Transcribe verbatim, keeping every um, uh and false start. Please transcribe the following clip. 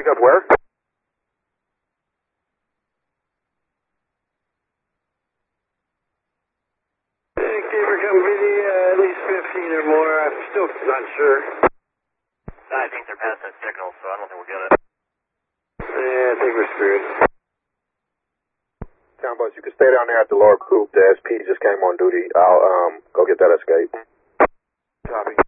Pick up where? Keeper company, uh, at least fifteen or more. I'm still not sure. I think they're past that signal, so I don't think we'll get it. Yeah, I think we're screwed. Town Bus, you can stay down there at the lower group. The S P just came on duty. I'll um go get that escape. Copy.